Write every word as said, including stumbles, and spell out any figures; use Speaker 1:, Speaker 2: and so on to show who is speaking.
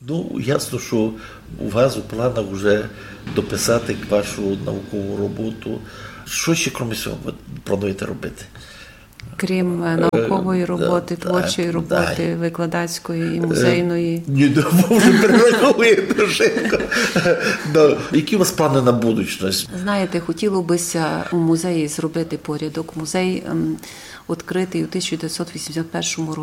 Speaker 1: Ну, ясно, що у вас у планах вже дописати вашу наукову роботу. Що ще, крім цього, ви плануєте робити?
Speaker 2: Крім наукової роботи,
Speaker 1: да,
Speaker 2: творчої
Speaker 1: так,
Speaker 2: роботи,
Speaker 1: да.
Speaker 2: викладацької і музейної.
Speaker 1: Ні, ви вже перераховуєте Жінко. Які у вас плани на будучність?
Speaker 2: Знаєте, хотіло бися у музеї зробити порядок. Музей ем, відкритий у тисяча дев'ятсот вісімдесят першому році.